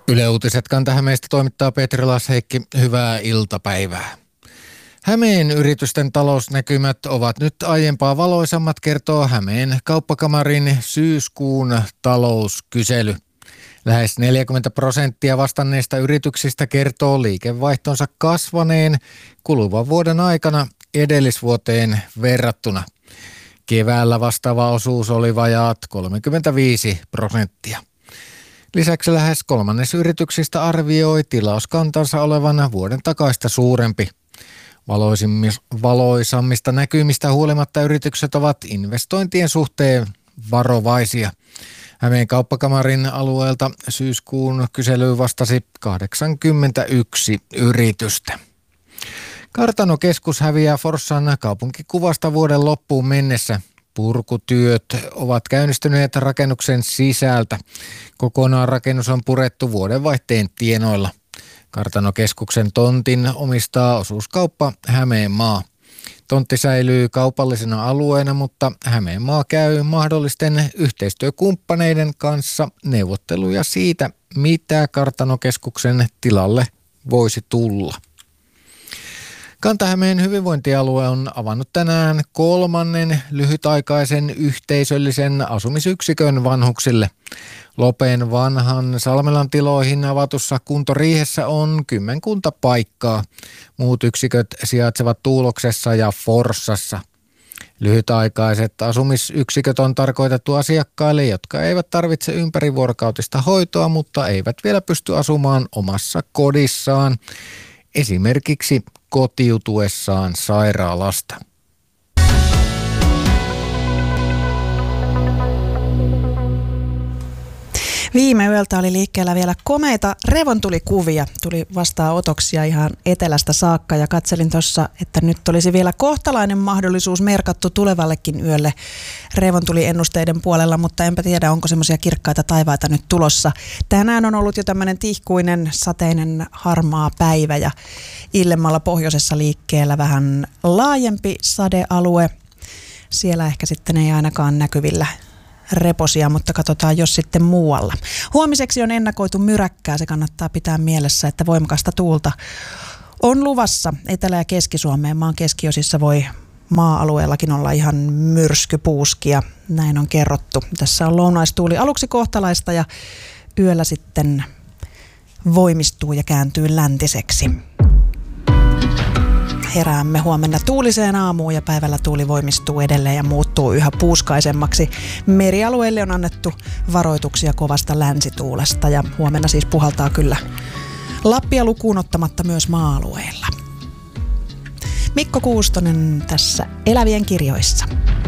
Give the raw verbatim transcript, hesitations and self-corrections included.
Yle Uutiset Kanta-Hämeestä toimittaa Petri Lasheikki. Hyvää iltapäivää. Hämeen yritysten talousnäkymät ovat nyt aiempaa valoisammat, kertoo Hämeen kauppakamarin syyskuun talouskysely. Lähes neljäkymmentä prosenttia vastanneista yrityksistä kertoo liikevaihtonsa kasvaneen kuluvan vuoden aikana edellisvuoteen verrattuna. Keväällä vastaava osuus oli vajaat kolmekymmentäviisi prosenttia. Lisäksi lähes kolmannes yrityksistä arvioi tilauskantansa olevan vuoden takaista suurempi. Valoisammista näkymistä huolimatta yritykset ovat investointien suhteen varovaisia. Hämeen kauppakamarin alueelta syyskuun kyselyyn vastasi kahdeksankymmentäyksi yritystä. Kartanokeskus häviää Forssan kaupunkikuvasta vuoden loppuun mennessä. Purkutyöt ovat käynnistyneet rakennuksen sisältä. Kokonaan rakennus on purettu vuodenvaihteen tienoilla. Kartanokeskuksen tontin omistaa osuuskauppa Hämeenmaa. Tontti säilyy kaupallisena alueena, mutta Hämeenmaa käy mahdollisten yhteistyökumppaneiden kanssa neuvotteluja siitä, mitä Kartanokeskuksen tilalle voisi tulla. Kanta-Hämeen hyvinvointialue on avannut tänään kolmannen lyhytaikaisen yhteisöllisen asumisyksikön vanhuksille. Lopen vanhan Salmelan tiloihin avatussa kuntoriihessä on kymmenkunta paikkaa. Muut yksiköt sijaitsevat Tuuloksessa ja Forssassa. Lyhytaikaiset asumisyksiköt on tarkoitettu asiakkaille, jotka eivät tarvitse ympärivuorokautista hoitoa, mutta eivät vielä pysty asumaan omassa kodissaan. Esimerkiksi kotiutuessaan sairaalasta. Viime yöltä oli liikkeellä vielä komeita revontulikuvia. Tuli vastaanotoksia ihan etelästä saakka ja katselin tuossa, että nyt olisi vielä kohtalainen mahdollisuus merkattu tulevallekin yölle revontuliennusteiden puolella, mutta enpä tiedä, onko semmoisia kirkkaita taivaita nyt tulossa. Tänään on ollut jo tämmöinen tihkuinen, sateinen, harmaa päivä ja illemmalla pohjoisessa liikkeellä vähän laajempi sadealue. Siellä ehkä sitten ei ainakaan näkyvillä reposia, mutta katsotaan jos sitten muualla. Huomiseksi on ennakoitu myräkkää, se kannattaa pitää mielessä, että voimakasta tuulta on luvassa Etelä- ja Keski-Suomeen. Maan keskiosissa voi maa-alueellakin olla ihan myrskypuuskia, näin on kerrottu. Tässä on lounaistuuli aluksi kohtalaista ja yöllä sitten voimistuu ja kääntyy läntiseksi. Heräämme huomenna tuuliseen aamuun ja päivällä tuuli voimistuu edelleen ja muuttuu yhä puuskaisemmaksi. Merialueille on annettu varoituksia kovasta länsituulesta ja huomenna siis puhaltaa kyllä Lappia lukuun ottamatta myös maa-alueilla. Mikko Kuustonen tässä Elävien kirjoissa.